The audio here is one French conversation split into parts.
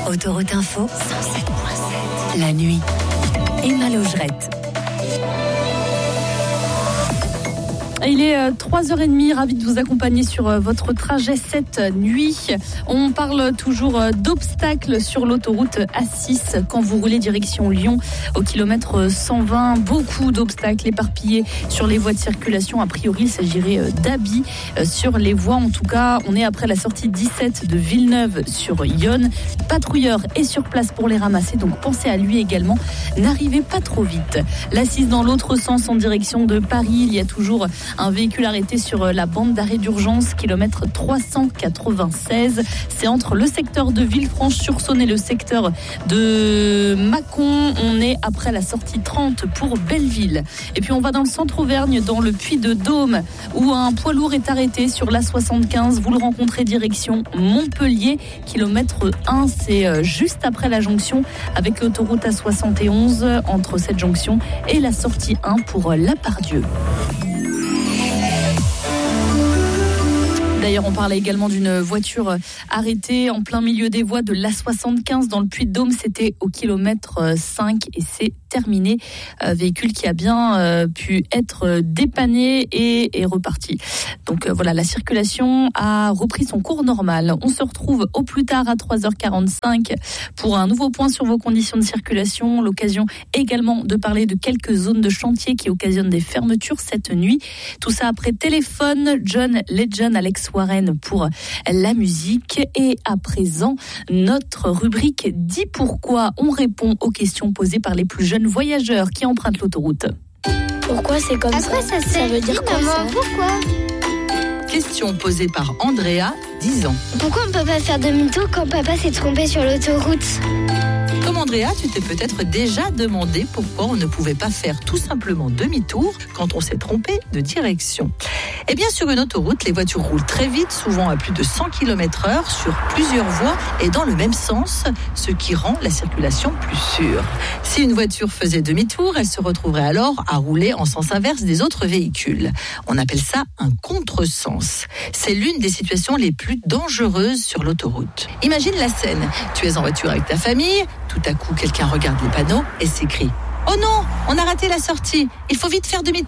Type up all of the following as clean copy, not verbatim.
Autoroute Info, 107.7. La nuit. Emma Logerette. Il est 3h30, ravi de vous accompagner sur votre trajet cette nuit. On parle toujours d'obstacles sur l'autoroute A6 quand vous roulez direction Lyon au kilomètre 120. Beaucoup d'obstacles éparpillés sur les voies de circulation. A priori, il s'agirait d'abus sur les voies. En tout cas, on est après la sortie 17 de Villeneuve-sur-Yonne. Le patrouilleur est sur place pour les ramasser, donc pensez à lui également. N'arrivez pas trop vite. L'A6 dans l'autre sens en direction de Paris. Il y a toujours un véhicule arrêté sur la bande d'arrêt d'urgence, kilomètre 396. C'est entre le secteur de Villefranche-sur-Saône et le secteur de Mâcon. On est après la sortie 30 pour Belleville. Et puis on va dans le centre Auvergne, dans le Puy-de-Dôme, où un poids lourd est arrêté sur l'A75. Vous le rencontrez direction Montpellier, kilomètre 1. C'est juste après la jonction avec l'autoroute A71, entre cette jonction et la sortie 1 pour Lapardieu. D'ailleurs, on parlait également d'une voiture arrêtée en plein milieu des voies de l'A75 dans le Puy-de-Dôme. C'était au kilomètre 5 et c'est terminé. Véhicule qui a bien pu être dépanné et est reparti. Donc voilà, la circulation a repris son cours normal. On se retrouve au plus tard à 3h45 pour un nouveau point sur vos conditions de circulation. L'occasion également de parler de quelques zones de chantier qui occasionnent des fermetures cette nuit. Tout ça après téléphone. John Legend, Alex Warren pour la musique. Et à présent, notre rubrique Dis pourquoi. On répond aux questions posées par les plus jeunes voyageurs qui empruntent l'autoroute. Pourquoi c'est comme ça? Ça veut dire quoi ça? Pourquoi? Question posée par Andrea, 10 ans. Pourquoi on ne peut pas faire demi-tour quand papa s'est trompé sur l'autoroute? Comme Andrea, tu t'es peut-être déjà demandé pourquoi on ne pouvait pas faire tout simplement demi-tour quand on s'est trompé de direction. Eh bien, sur une autoroute, les voitures roulent très vite, souvent à plus de 100 km/h sur plusieurs voies et dans le même sens, ce qui rend la circulation plus sûre. Si une voiture faisait demi-tour, elle se retrouverait alors à rouler en sens inverse des autres véhicules. On appelle ça un contresens. C'est l'une des situations les plus dangereuses sur l'autoroute. Imagine la scène. Tu es en voiture avec ta famille, tout à coup quelqu'un regarde les panneaux et s'écrie « Oh non, on a raté la sortie, il faut vite faire demi-tour !»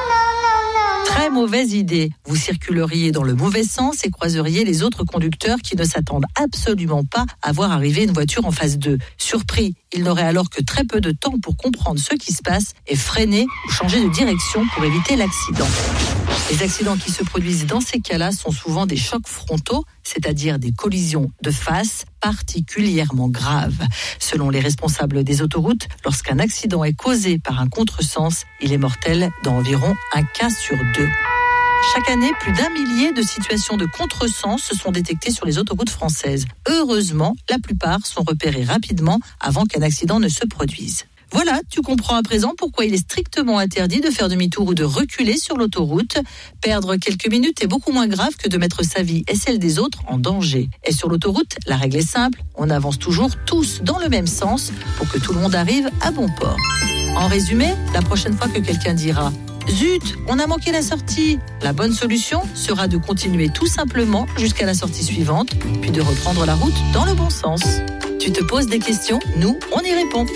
Très mauvaise idée. Vous circuleriez dans le mauvais sens et croiseriez les autres conducteurs qui ne s'attendent absolument pas à voir arriver une voiture en face d'eux. Surpris, ils n'auraient alors que très peu de temps pour comprendre ce qui se passe et freiner ou changer de direction pour éviter l'accident. Les accidents qui se produisent dans ces cas-là sont souvent des chocs frontaux, c'est-à-dire des collisions de face particulièrement graves. Selon les responsables des autoroutes, lorsqu'un accident est causé par un contresens, il est mortel dans environ un cas sur 2. Chaque année, plus d'1 millier de situations de contresens se sont détectées sur les autoroutes françaises. Heureusement, la plupart sont repérées rapidement avant qu'un accident ne se produise. Voilà, tu comprends à présent pourquoi il est strictement interdit de faire demi-tour ou de reculer sur l'autoroute. Perdre quelques minutes est beaucoup moins grave que de mettre sa vie et celle des autres en danger. Et sur l'autoroute, la règle est simple, on avance toujours tous dans le même sens pour que tout le monde arrive à bon port. En résumé, la prochaine fois que quelqu'un dira « Zut, on a manqué la sortie !» La bonne solution sera de continuer tout simplement jusqu'à la sortie suivante, puis de reprendre la route dans le bon sens. Tu te poses des questions, nous, on y répond.